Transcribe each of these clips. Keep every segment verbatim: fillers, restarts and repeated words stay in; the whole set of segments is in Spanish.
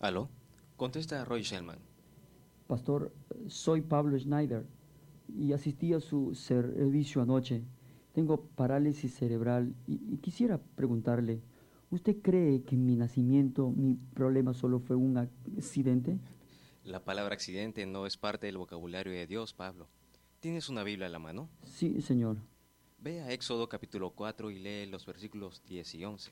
¿Aló? Contesta Roy Shellman. Pastor, soy Pablo Schneider y asistí a su servicio anoche. Tengo parálisis cerebral y, y quisiera preguntarle, ¿usted cree que en mi nacimiento mi problema solo fue un accidente? La palabra accidente no es parte del vocabulario de Dios, Pablo. ¿Tienes una Biblia a la mano? Sí, señor. Ve a Éxodo capítulo cuatro y lee los versículos diez y once.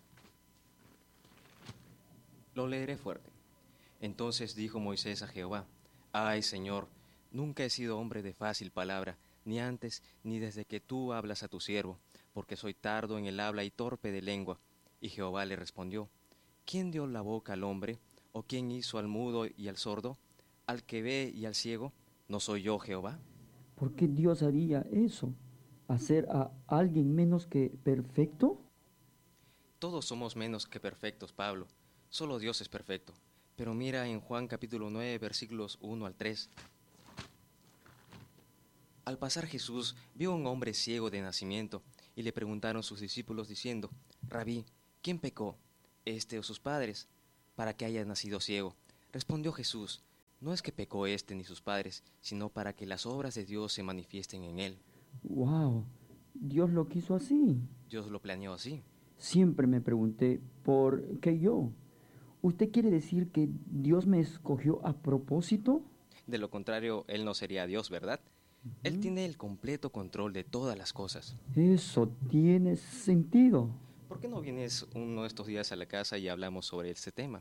Lo leeré fuerte. Entonces dijo Moisés a Jehová: Ay, Señor, nunca he sido hombre de fácil palabra, ni antes ni desde que tú hablas a tu siervo, porque soy tardo en el habla y torpe de lengua. Y Jehová le respondió: ¿Quién dio la boca al hombre? ¿O quién hizo al mudo y al sordo? ¿Al que ve y al ciego? ¿No soy yo Jehová? ¿Por qué Dios haría eso? ¿Hacer a alguien menos que perfecto? Todos somos menos que perfectos, Pablo. Solo Dios es perfecto. Pero mira en Juan capítulo nueve, versículos uno al tres. Al pasar Jesús vio a un hombre ciego de nacimiento, y le preguntaron sus discípulos diciendo: Rabí, ¿quién pecó, éste o sus padres, para que haya nacido ciego? Respondió Jesús: No es que pecó éste ni sus padres, sino para que las obras de Dios se manifiesten en él. ¡Wow! Dios lo quiso así. Dios lo planeó así. Siempre me pregunté, ¿por qué yo? ¿Usted quiere decir que Dios me escogió a propósito? De lo contrario, Él no sería Dios, ¿verdad? Uh-huh. Él tiene el completo control de todas las cosas. Eso tiene sentido. ¿Por qué no vienes uno de estos días a la casa y hablamos sobre este tema?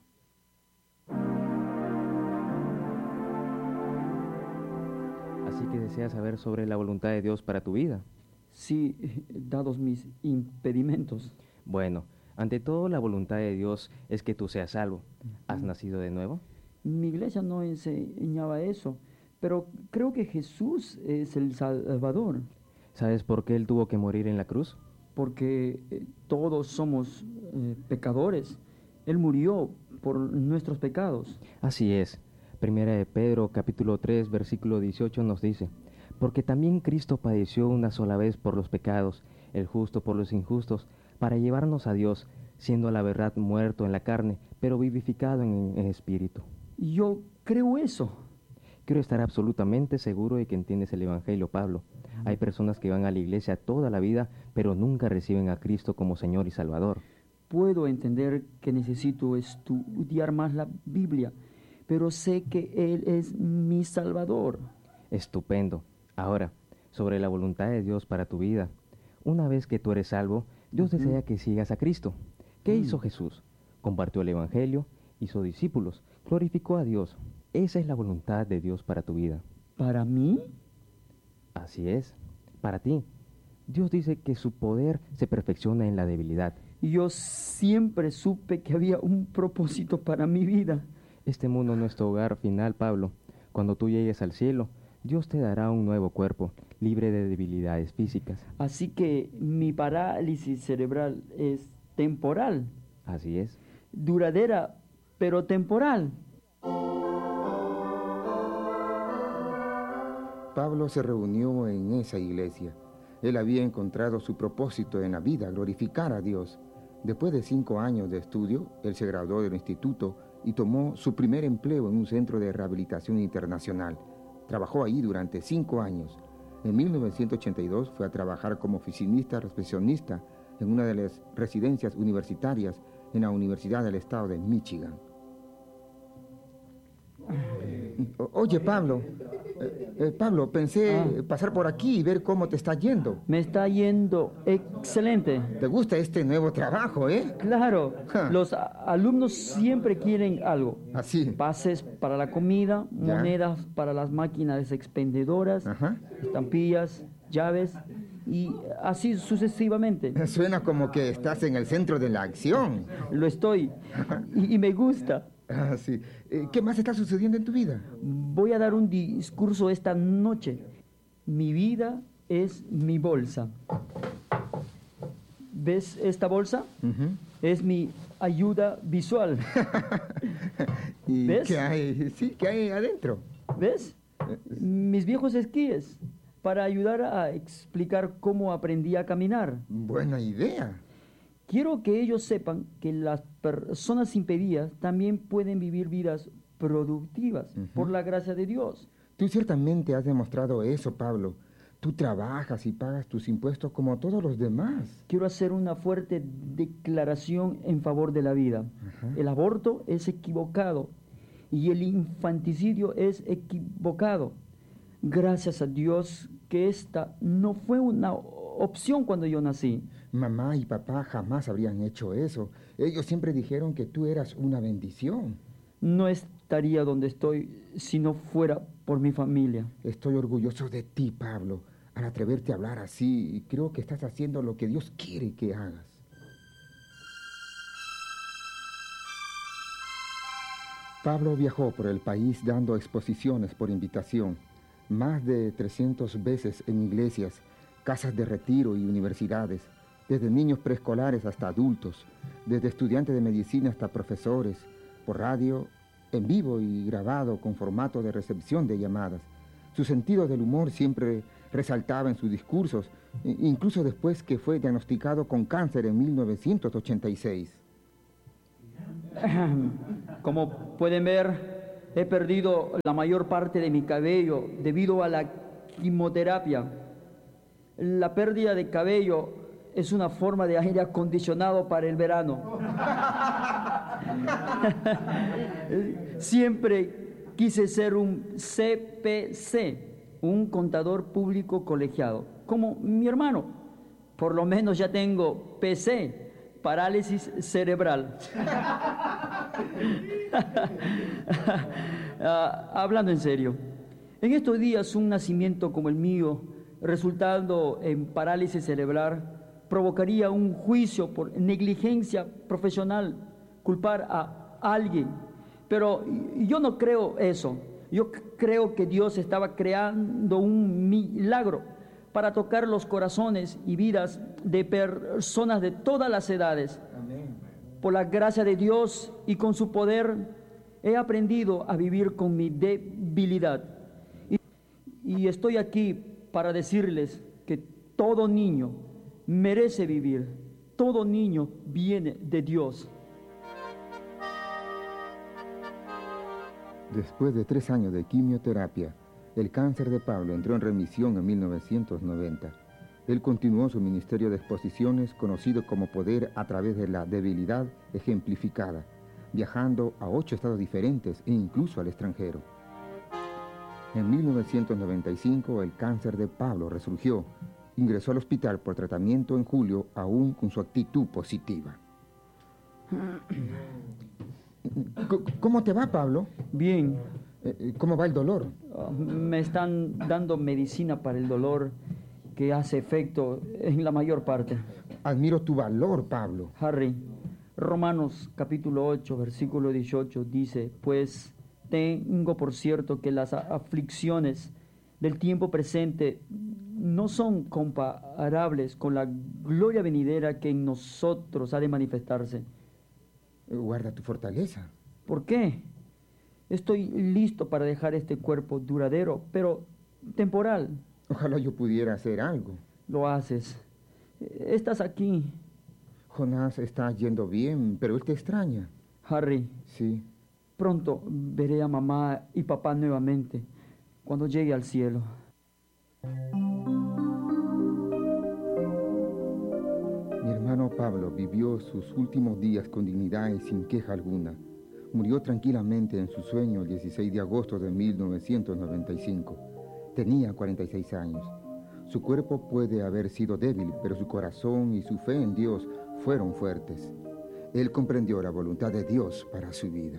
Así que deseas saber sobre la voluntad de Dios para tu vida. Sí, dados mis impedimentos. Bueno, ante todo la voluntad de Dios es que tú seas salvo. ¿Has nacido de nuevo? Mi iglesia no enseñaba eso, pero creo que Jesús es el Salvador. ¿Sabes por qué Él tuvo que morir en la cruz? Porque eh, todos somos eh, pecadores. Él murió por nuestros pecados. Así es. Primera de Pedro, capítulo tres, versículo dieciocho nos dice: Porque también Cristo padeció una sola vez por los pecados, el justo por los injustos, para llevarnos a Dios, siendo a la verdad muerto en la carne, pero vivificado en el espíritu. Yo creo eso. Quiero estar absolutamente seguro de que entiendes el Evangelio, Pablo. Hay personas que van a la iglesia toda la vida, pero nunca reciben a Cristo como Señor y Salvador. Puedo entender que necesito estudiar más la Biblia, pero sé que Él es mi Salvador. Estupendo. Ahora, sobre la voluntad de Dios para tu vida. Una vez que tú eres salvo, Dios uh-huh. desea que sigas a Cristo. ¿Qué uh-huh. hizo Jesús? Compartió el Evangelio, hizo discípulos, glorificó a Dios. Esa es la voluntad de Dios para tu vida. ¿Para mí? Así es, para ti. Dios dice que su poder se perfecciona en la debilidad. Yo siempre supe que había un propósito para mi vida. Este mundo no es tu hogar final, Pablo. Cuando tú llegues al cielo, Dios te dará un nuevo cuerpo, libre de debilidades físicas. Así que mi parálisis cerebral es temporal. Así es. Duradera, pero temporal. Pablo se reunió en esa iglesia. Él había encontrado su propósito en la vida, glorificar a Dios. Después de cinco años de estudio, él se graduó del instituto y tomó su primer empleo en un centro de rehabilitación internacional. Trabajó ahí durante cinco años. En mil novecientos ochenta y dos fue a trabajar como oficinista recepcionista en una de las residencias universitarias en la Universidad del Estado de Michigan. O- Oye, Pablo, eh, eh, Pablo, pensé Ah. pasar por aquí y ver cómo te está yendo. Me está yendo excelente. ¿Te gusta este nuevo trabajo, eh? Claro, Ja. los a- alumnos siempre quieren algo. Así. Pases para la comida, Ya. monedas para las máquinas expendedoras, Ajá. estampillas, llaves y así sucesivamente. Suena como que estás en el centro de la acción. Lo estoy y, y me gusta. Ah, sí. Eh, ¿Qué más está sucediendo en tu vida? Voy a dar un discurso esta noche. Mi vida es mi bolsa. ¿Ves esta bolsa? Ujú. Es mi ayuda visual. ¿Y ¿Ves? qué hay? Sí, ¿qué hay adentro? ¿Ves? Mis viejos esquíes para ayudar a explicar cómo aprendí a caminar. Buena idea. Quiero que ellos sepan que las personas impedidas también pueden vivir vidas productivas Ujú. por la gracia de Dios. Tú ciertamente has demostrado eso, Pablo. Tú trabajas y pagas tus impuestos como todos los demás. Quiero hacer una fuerte declaración en favor de la vida. Ajá. El aborto es equivocado y el infanticidio es equivocado. Gracias a Dios que esta no fue una opción cuando yo nací. Mamá y papá jamás habrían hecho eso. Ellos siempre dijeron que tú eras una bendición. No estaría donde estoy si no fuera por mi familia. Estoy orgulloso de ti, Pablo. Al atreverte a hablar así, creo que estás haciendo lo que Dios quiere que hagas. Pablo viajó por el país dando exposiciones por invitación, más de trescientas veces en iglesias, casas de retiro y universidades, desde niños preescolares hasta adultos, desde estudiantes de medicina hasta profesores, por radio, en vivo y grabado con formato de recepción de llamadas. Su sentido del humor siempre resaltaba en sus discursos, incluso después que fue diagnosticado con cáncer en mil novecientos ochenta y seis. Como pueden ver, he perdido la mayor parte de mi cabello debido a la quimioterapia. La pérdida de cabello es una forma de aire acondicionado para el verano. Siempre quise ser un C P C, un contador público colegiado, como mi hermano. Por lo menos ya tengo P C, parálisis cerebral. Ah, hablando en serio, en estos días un nacimiento como el mío, resultando en parálisis cerebral, provocaría un juicio por negligencia profesional, culpar a alguien. Pero yo no creo eso. Yo creo que Dios estaba creando un milagro para tocar los corazones y vidas de personas de todas las edades. Amén. Por la gracia de Dios y con su poder, he aprendido a vivir con mi debilidad. Y, y estoy aquí para decirles que todo niño merece vivir. Todo niño viene de Dios. Después de tres años de quimioterapia, el cáncer de Pablo entró en remisión en mil novecientos noventa. Él continuó su ministerio de exposiciones, conocido como Poder a través de la debilidad ejemplificada, viajando a ocho estados diferentes e incluso al extranjero. En mil novecientos noventa y cinco, el cáncer de Pablo resurgió. Ingresó al hospital por tratamiento en julio, aún con su actitud positiva. ¿Cómo te va, Pablo? Bien, ¿Cómo va el dolor? uh, me están dando medicina para el dolor que hace efecto en la mayor parte. Admiro tu valor, Pablo. Harry, Romanos capítulo ocho, versículo dieciocho dice, pues tengo por cierto que las aflicciones del tiempo presente no son comparables con la gloria venidera que en nosotros ha de manifestarse. Guarda tu fortaleza. ¿Por qué? Estoy listo para dejar este cuerpo duradero, pero temporal. Ojalá yo pudiera hacer algo. Lo haces. Estás aquí. Jonás está yendo bien, pero él te extraña. Harry, Sí. pronto veré a mamá y papá nuevamente cuando llegue al cielo. Mi hermano Pablo vivió sus últimos días con dignidad y sin queja alguna. Murió tranquilamente en su sueño el dieciséis de agosto de mil novecientos noventa y cinco. Tenía cuarenta y seis años. Su cuerpo puede haber sido débil, pero su corazón y su fe en Dios fueron fuertes. Él comprendió la voluntad de Dios para su vida.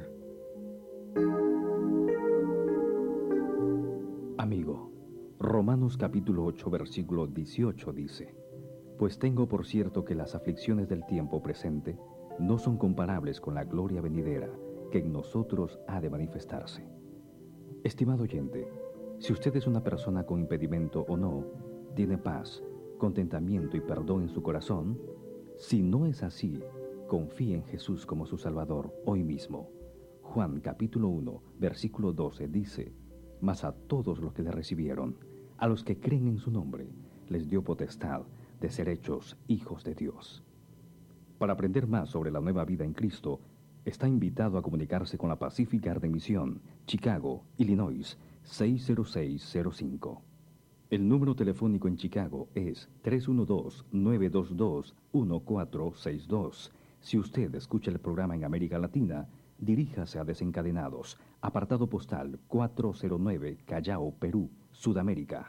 Amigo, Romanos capítulo ocho, versículo dieciocho dice, pues tengo por cierto que las aflicciones del tiempo presente no son comparables con la gloria venidera que en nosotros ha de manifestarse. Estimado oyente, si usted es una persona con impedimento o no, tiene paz, contentamiento y perdón en su corazón, si no es así, confíe en Jesús como su Salvador hoy mismo. Juan capítulo uno, versículo doce dice, mas a todos los que le recibieron, a los que creen en su nombre, les dio potestad de ser hechos hijos de Dios. Para aprender más sobre la nueva vida en Cristo, está invitado a comunicarse con la Pacific Garden Mission, Chicago, Illinois, seis cero seis cero cinco. El número telefónico en Chicago es tres uno dos, nueve dos dos, uno cuatro seis dos. Si usted escucha el programa en América Latina, diríjase a Desencadenados, apartado postal cuatrocientos nueve, Callao, Perú, Sudamérica.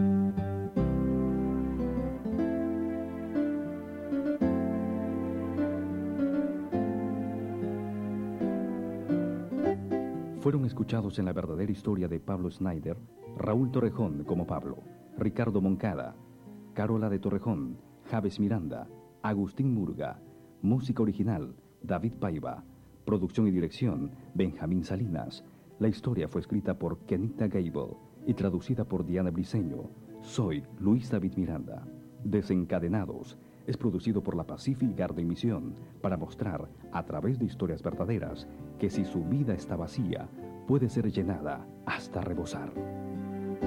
Fueron escuchados en la verdadera historia de Pablo Schneider, Raúl Torrejón como Pablo, Ricardo Moncada, Carola de Torrejón, Javes Miranda, Agustín Murga, música original, David Paiva, producción y dirección, Benjamín Salinas. La historia fue escrita por Kenita Gable y traducida por Diana Briceño. Soy Luis David Miranda. Desencadenados es producido por la Pacific Garden Mission para mostrar, a través de historias verdaderas, que si su vida está vacía, puede ser llenada hasta rebosar.